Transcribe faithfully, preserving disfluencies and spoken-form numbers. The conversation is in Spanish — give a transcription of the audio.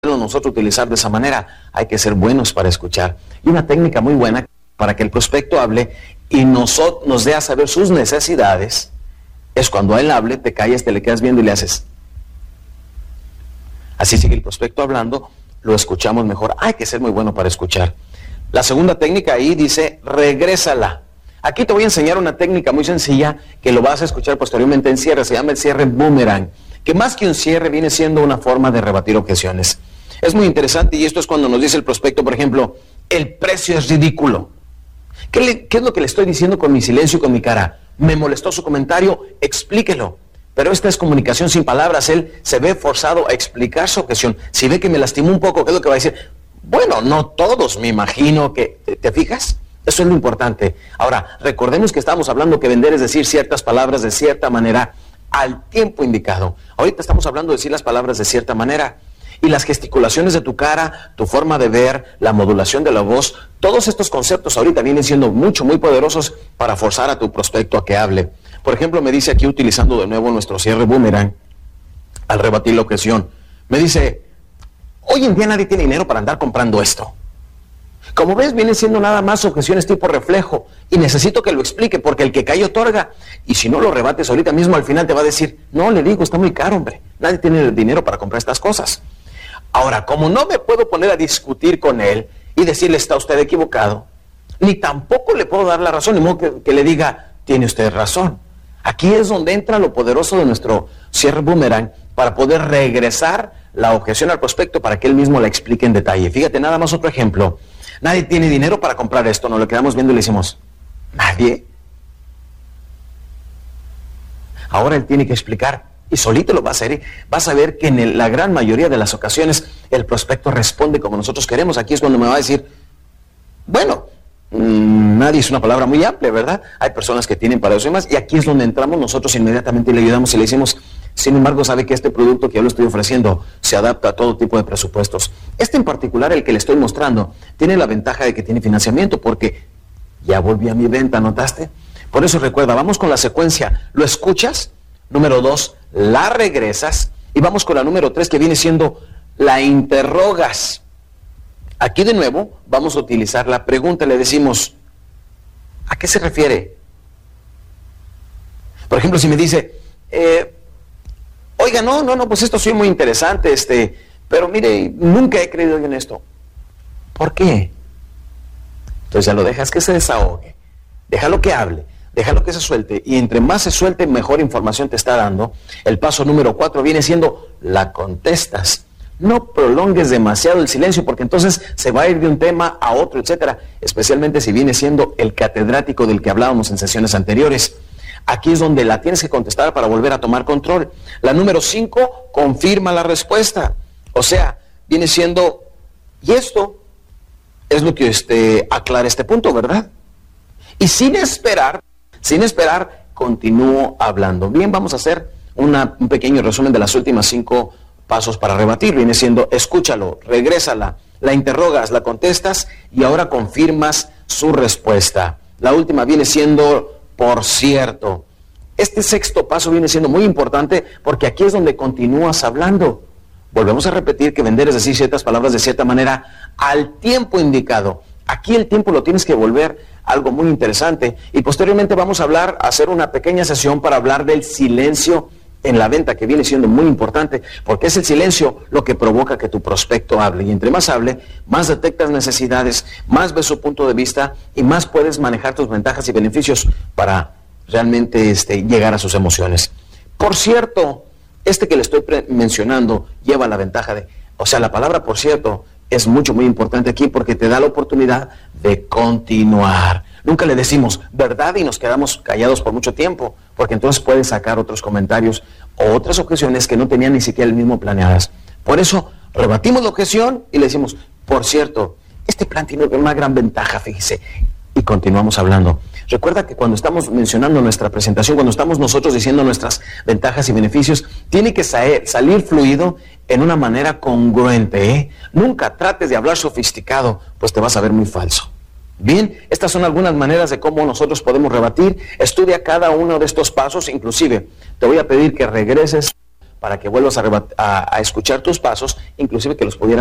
nosotros utilizar de esa manera. Hay que ser buenos para escuchar. Y una técnica muy buena para que el prospecto hable y nos, nos dé a saber sus necesidades es cuando él hable, te calles, te le quedas viendo y le haces. Así sigue el prospecto hablando, lo escuchamos mejor. Hay que ser muy bueno para escuchar. La segunda técnica ahí dice, regrésala. Aquí te voy a enseñar una técnica muy sencilla que lo vas a escuchar posteriormente en cierre. Se llama el cierre boomerang, que más que un cierre viene siendo una forma de rebatir objeciones. Es muy interesante y esto es cuando nos dice el prospecto, por ejemplo, el precio es ridículo. ¿Qué, le, ¿Qué es lo que le estoy diciendo con mi silencio y con mi cara? ¿Me molestó su comentario? Explíquelo. Pero esta es comunicación sin palabras. Él se ve forzado a explicar su objeción. Si ve que me lastimó un poco, ¿qué es lo que va a decir? Bueno, no todos, me imagino que... ¿Te, te fijas? Eso es lo importante. Ahora, recordemos que estamos hablando que vender es decir ciertas palabras de cierta manera al tiempo indicado. Ahorita estamos hablando de decir las palabras de cierta manera. Y las gesticulaciones de tu cara, tu forma de ver, la modulación de la voz, todos estos conceptos ahorita vienen siendo mucho, muy poderosos para forzar a tu prospecto a que hable. Por ejemplo, me dice aquí, utilizando de nuevo nuestro cierre boomerang, al rebatir la objeción, me dice, hoy en día nadie tiene dinero para andar comprando esto. Como ves, vienen siendo nada más objeciones tipo reflejo, y necesito que lo explique, porque el que cae otorga, y si no lo rebates ahorita mismo, al final te va a decir, no, le digo, está muy caro, hombre, nadie tiene el dinero para comprar estas cosas. Ahora, como no me puedo poner a discutir con él y decirle, está usted equivocado, ni tampoco le puedo dar la razón, ni modo que, que le diga, tiene usted razón. Aquí es donde entra lo poderoso de nuestro cierre boomerang para poder regresar la objeción al prospecto para que él mismo la explique en detalle. Fíjate, nada más otro ejemplo. Nadie tiene dinero para comprar esto, nos lo quedamos viendo y le decimos, ¿nadie? Ahora él tiene que explicar. Y solito lo va a hacer, ¿eh? Vas a ver que en el, la gran mayoría de las ocasiones el prospecto responde como nosotros queremos. Aquí es cuando me va a decir, bueno, mmm, nadie es una palabra muy amplia, ¿verdad? Hay personas que tienen para eso y más, y aquí es donde entramos nosotros inmediatamente y le ayudamos y le decimos, sin embargo, sabe que este producto que yo le estoy ofreciendo se adapta a todo tipo de presupuestos. Este en particular, el que le estoy mostrando, tiene la ventaja de que tiene financiamiento porque ya volví a mi venta, ¿notaste? Por eso recuerda, vamos con la secuencia, ¿lo escuchas? Número dos, la regresas y vamos con la número tres que viene siendo la interrogas. Aquí de nuevo vamos a utilizar la pregunta, le decimos, ¿a qué se refiere? Por ejemplo, si me dice, eh, oiga, no, no, no, pues esto sí es muy interesante, este, pero mire, nunca he creído en esto. ¿Por qué? Entonces ya lo dejas que se desahogue, déjalo que hable. Déjalo que se suelte, y entre más se suelte, mejor información te está dando. El paso número cuatro viene siendo, la contestas. No prolongues demasiado el silencio, porque entonces se va a ir de un tema a otro, etcétera. Especialmente si viene siendo el catedrático del que hablábamos en sesiones anteriores. Aquí es donde la tienes que contestar para volver a tomar control. La número cinco, confirma la respuesta. O sea, viene siendo, y esto es lo que este, aclara este punto, ¿verdad? Y sin esperar, Sin esperar, continúo hablando. Bien, vamos a hacer una, un pequeño resumen de las últimas cinco pasos para rebatir. Viene siendo, escúchalo, regrésala, la interrogas, la contestas y ahora confirmas su respuesta. La última viene siendo, por cierto. Este sexto paso viene siendo muy importante porque aquí es donde continúas hablando. Volvemos a repetir que vender es decir ciertas palabras de cierta manera al tiempo indicado. Aquí el tiempo lo tienes que volver algo muy interesante. Y posteriormente vamos a hablar, a hacer una pequeña sesión para hablar del silencio en la venta, que viene siendo muy importante, porque es el silencio lo que provoca que tu prospecto hable. Y entre más hable, más detectas necesidades, más ves su punto de vista y más puedes manejar tus ventajas y beneficios para realmente este, llegar a sus emociones. Por cierto, este que le estoy mencionando lleva la ventaja de, o sea, la palabra por cierto es mucho, muy importante aquí porque te da la oportunidad de continuar. Nunca le decimos verdad y nos quedamos callados por mucho tiempo, porque entonces pueden sacar otros comentarios o otras objeciones que no tenían ni siquiera el mismo planeadas. Por eso rebatimos la objeción y le decimos, por cierto, este plan tiene una gran ventaja, fíjese, y continuamos hablando. Recuerda que cuando estamos mencionando nuestra presentación, cuando estamos nosotros diciendo nuestras ventajas y beneficios, tiene que salir, salir fluido en una manera congruente, ¿eh? Nunca trates de hablar sofisticado, pues te vas a ver muy falso. Bien, estas son algunas maneras de cómo nosotros podemos rebatir. Estudia cada uno de estos pasos, inclusive te voy a pedir que regreses para que vuelvas a, a, a escuchar tus pasos, inclusive que los pudieran